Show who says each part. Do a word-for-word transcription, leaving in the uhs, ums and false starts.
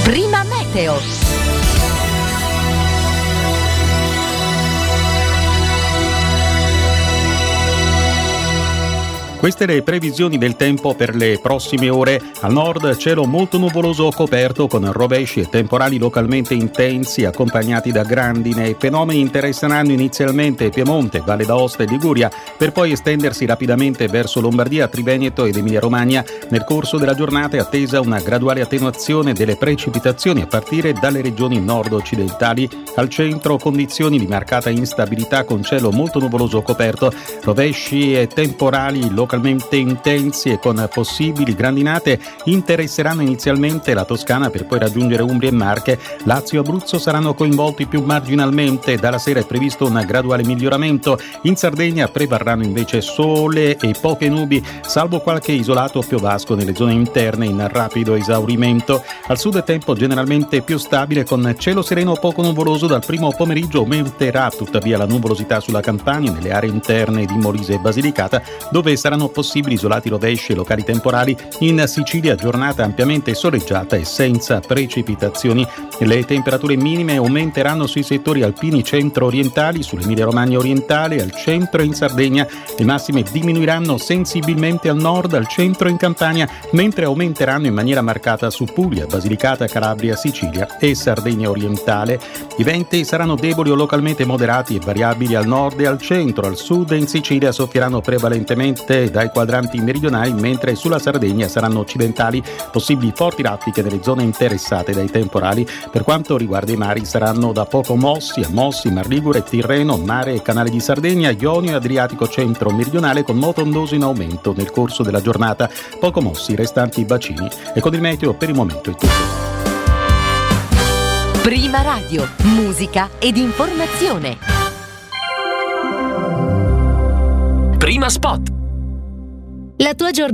Speaker 1: Prima Meteo.
Speaker 2: Queste le previsioni del tempo per le prossime ore. Al nord cielo molto nuvoloso o coperto con rovesci e temporali localmente intensi accompagnati da grandine. I fenomeni interesseranno inizialmente Piemonte, Valle d'Aosta e Liguria per poi estendersi rapidamente verso Lombardia, Triveneto ed Emilia-Romagna. Nel corso della giornata è attesa una graduale attenuazione delle precipitazioni a partire dalle regioni nord-occidentali. Al centro condizioni di marcata instabilità con cielo molto nuvoloso o coperto, rovesci e temporali localmente localmente intensi e con possibili grandinate interesseranno inizialmente la Toscana per poi raggiungere Umbria e Marche. Lazio e Abruzzo saranno coinvolti più marginalmente. Dalla sera è previsto un graduale miglioramento. In Sardegna prevarranno invece sole e poche nubi, salvo qualche isolato piovasco nelle zone interne in rapido esaurimento. Al sud è tempo generalmente più stabile con cielo sereno o poco nuvoloso. Dal primo pomeriggio aumenterà tuttavia la nuvolosità sulla Campania, nelle aree interne di Molise e Basilicata, dove saranno possibili isolati rovesci e locali temporali. In Sicilia giornata ampiamente soleggiata e senza precipitazioni. Le temperature minime aumenteranno sui settori alpini centro-orientali, sull'Emilia-Romagna orientale, al centro e in Sardegna. Le massime diminuiranno sensibilmente al nord, al centro e in Campania, mentre aumenteranno in maniera marcata su Puglia, Basilicata, Calabria, Sicilia e Sardegna orientale. I venti saranno deboli o localmente moderati e variabili al nord e al centro. Al sud e in Sicilia soffieranno prevalentemente dai quadranti meridionali, mentre sulla Sardegna saranno occidentali. Possibili forti raffiche nelle zone interessate dai temporali. Per quanto riguarda i mari, saranno da poco mossi a mossi Mar Ligure, Tirreno, Mare e Canale di Sardegna, Ionio e Adriatico centro-meridionale con moto ondoso in aumento nel corso della giornata. Poco mossi i restanti bacini. E con il meteo per il momento è tutto.
Speaker 1: Prima Radio, musica ed informazione.
Speaker 3: Prima Spot.
Speaker 1: La tua giornata